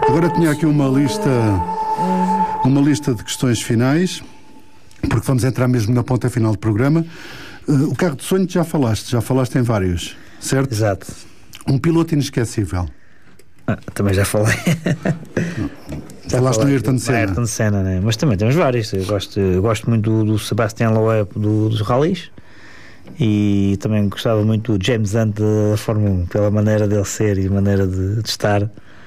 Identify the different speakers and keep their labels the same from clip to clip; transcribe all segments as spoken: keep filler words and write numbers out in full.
Speaker 1: Agora tinha aqui uma lista, uma lista de questões finais, porque vamos entrar mesmo na ponta final do programa. Uh, o carro de sonho já falaste, já falaste em vários, certo?
Speaker 2: Exato.
Speaker 1: Um piloto inesquecível.
Speaker 2: Ah, também já falei. já
Speaker 1: Falaste no Ayrton Senna.
Speaker 2: Ayrton Senna, né? Mas também temos vários. Eu gosto, eu gosto muito do, do Sebastian Loeb do, dos rallies, e também gostava muito do James Hunt da Fórmula um, pela maneira dele ser e maneira de, de estar.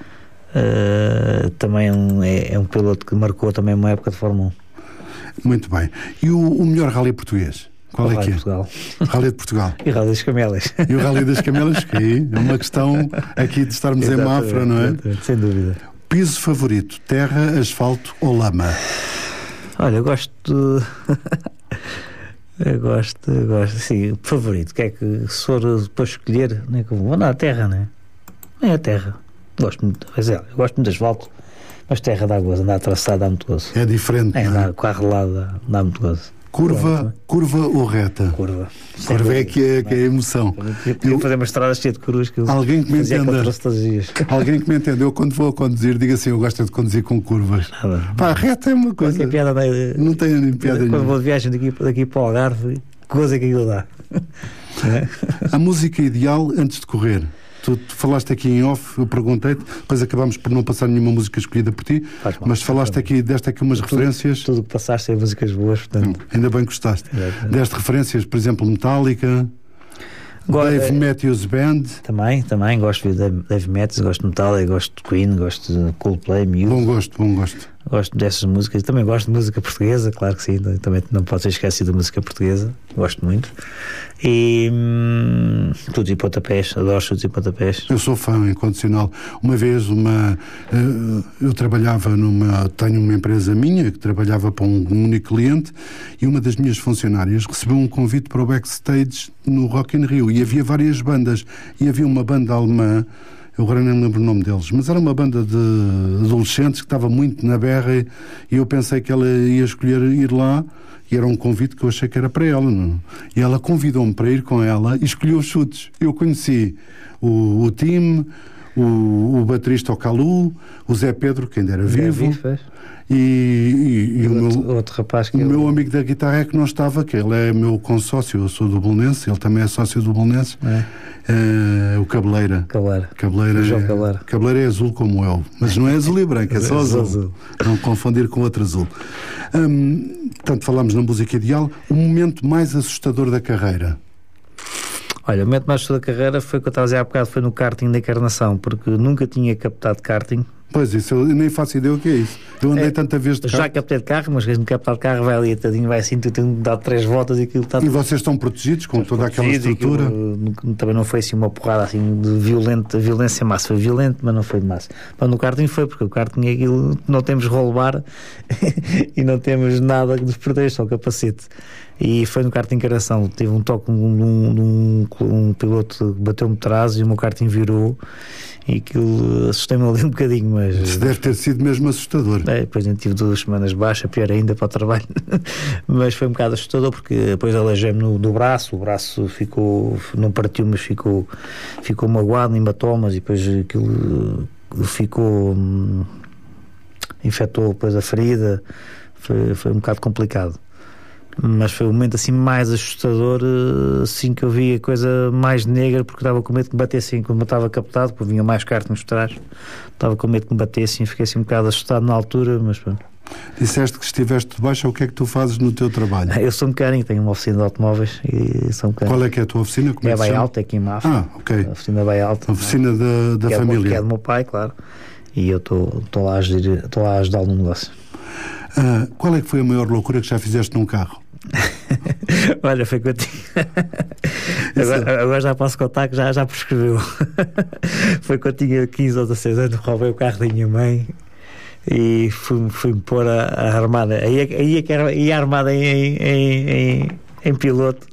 Speaker 2: Uh, também é um, é, é um piloto que marcou também uma época de Fórmula um.
Speaker 1: Muito bem. E o, o melhor rally português? Qual
Speaker 2: o
Speaker 1: é
Speaker 2: Rally
Speaker 1: que é?
Speaker 2: de Portugal.
Speaker 1: Rally de Portugal.
Speaker 2: E o Rally das Camélias.
Speaker 1: E o Rally das Camélias, que é uma questão aqui de estarmos em Mafra, não é?
Speaker 2: Sem dúvida.
Speaker 1: Piso favorito, terra, asfalto ou lama?
Speaker 2: Olha, eu gosto de... eu gosto, eu gosto, sim, favorito. Que é que se for depois escolher, não é que eu vou andar à terra, não é? Não é a terra. Gosto muito, eu gosto muito de asfalto, mas terra dá gozo, andar atravessado dá muito gozo.
Speaker 1: É diferente,
Speaker 2: é,
Speaker 1: não é?
Speaker 2: Andar com a relada dá muito gozo.
Speaker 1: Curva, curva ou reta?
Speaker 2: Curva.
Speaker 1: Curva é que é, que é a emoção.
Speaker 2: Eu podia fazer uma estrada cheia de cruz que eu
Speaker 1: alguém que me
Speaker 2: fazia
Speaker 1: entenda,
Speaker 2: contra todos os dias.
Speaker 1: Alguém que me entenda, eu quando vou a conduzir, digo assim, eu gosto de conduzir com curvas.
Speaker 2: Nada.
Speaker 1: Pá, reta é uma coisa.
Speaker 2: Piada, não,
Speaker 1: não tem piada
Speaker 2: Quando
Speaker 1: nenhuma.
Speaker 2: vou de viagem daqui, daqui para o Algarve, que coisa que aquilo dá.
Speaker 1: A música ideal antes de correr. Tu, tu falaste aqui em off, eu perguntei-te, depois acabámos por não passar nenhuma música escolhida por ti, mal, mas falaste aqui, deste aqui umas
Speaker 2: tudo,
Speaker 1: referências.
Speaker 2: Tudo o que passaste é músicas boas, portanto.
Speaker 1: Hum, ainda bem que gostaste.
Speaker 2: É, é.
Speaker 1: Deste referências, por exemplo, Metallica,
Speaker 2: Agora,
Speaker 1: Dave Matthews Band.
Speaker 2: Também, também, gosto de Dave Matthews, gosto de Metallica, gosto de Queen, gosto de Coldplay, Muse.
Speaker 1: Bom gosto, bom gosto.
Speaker 2: Gosto dessas músicas, também gosto de música portuguesa, claro que sim, também não pode ser esquecido da música portuguesa, gosto muito. E hum, chutes e pontapés, adoro chutes e pontapés.
Speaker 1: Eu sou fã incondicional. Uma vez uma uh, eu trabalhava numa, tenho uma empresa minha que trabalhava para um, um único cliente, e uma das minhas funcionárias recebeu um convite para o backstage no Rock in Rio, e havia várias bandas, e havia uma banda alemã, eu agora nem me lembro o nome deles, mas era uma banda de adolescentes que estava muito na berra, e, e eu pensei que ela ia escolher ir lá, e era um convite que eu achei que era para ela, não? E ela convidou-me para ir com ela e escolheu os chutes. Eu conheci o, o Tim, o, o baterista, o Calu, o Zé Pedro, que ainda era vivo,
Speaker 2: vivo
Speaker 1: e, e, e o,
Speaker 2: outro,
Speaker 1: meu,
Speaker 2: outro rapaz que
Speaker 1: o
Speaker 2: eu...
Speaker 1: meu amigo da guitarra é que não estava, que ele é meu consócio, eu sou do Bolonense, ele também é sócio do Bolonense, é. É, o Cabeleira.
Speaker 2: Cabeleira.
Speaker 1: Cabeleira,
Speaker 2: João
Speaker 1: é,
Speaker 2: Cabeleira.
Speaker 1: Cabeleira é azul como eu, mas não é azul e branco, é só azul.
Speaker 2: azul.
Speaker 1: Não confundir com outro azul. Hum, portanto, falámos na música ideal. O momento mais assustador da carreira?
Speaker 2: Olha, o momento mais assustador da carreira foi o que eu estava a dizer há bocado, foi no karting da Encarnação, porque nunca tinha captado karting.
Speaker 1: Pois, isso eu nem faço ideia o que é isso. Eu andei é, tanta vez de carro.
Speaker 2: Já captei de carro, mas no captar de carro vai ali, tadinho, vai assim, tu tens de dar três voltas e aquilo está...
Speaker 1: E vocês estão protegidos com toda aquela estrutura?
Speaker 2: Aquilo, também não foi assim uma porrada assim de violenta, violência massa, foi violento, mas não foi de massa. Mas no karting foi, porque o karting é aquilo, não temos rolo bar e não temos nada que nos proteja, só o capacete. E foi no karting Encarnação, tive um toque de um, de um, um piloto que bateu-me atrás e o meu karting virou, e aquilo assustei-me ali um bocadinho, mas...
Speaker 1: Isso deve ter sido mesmo assustador.
Speaker 2: É, depois ainda tive duas semanas baixa, pior ainda para o trabalho, mas foi um bocado assustador, porque depois aleijei-me no, do braço, o braço ficou, não partiu, mas ficou, ficou magoado, hematomas, e depois aquilo ficou, hum, infectou depois a ferida, foi, foi um bocado complicado. Mas foi o momento assim mais assustador, assim que eu vi a coisa mais negra, porque estava com medo que me batessem quando eu estava captado, porque vinha mais cartas nos trás, estava com medo que me batessem, fiquei assim um bocado assustado na altura, mas pronto.
Speaker 1: Disseste que estiveste de baixo, o que é que tu fazes no teu trabalho?
Speaker 2: Eu sou mecânico, tenho uma oficina de automóveis e sou mecânico.
Speaker 1: Qual é que é a tua oficina? Como
Speaker 2: é
Speaker 1: é
Speaker 2: a Baia Alta, aqui em Mafra.
Speaker 1: Ah, ok.
Speaker 2: A oficina Baia Alta.
Speaker 1: A oficina da, da
Speaker 2: que
Speaker 1: família.
Speaker 2: É, que é do meu pai, claro. E eu estou lá a agir, estou lá a ajudá-lo no negócio.
Speaker 1: Ah, qual é que foi a maior loucura que já fizeste num carro?
Speaker 2: Olha, foi contigo. agora, agora já posso contar que já, já prescreveu. Foi quando tinha quinze ou dezasseis anos, roubei o carro da minha mãe e fui-me fui pôr a, a armada. Aí, aí é que era, ia armada em, em, em, em piloto.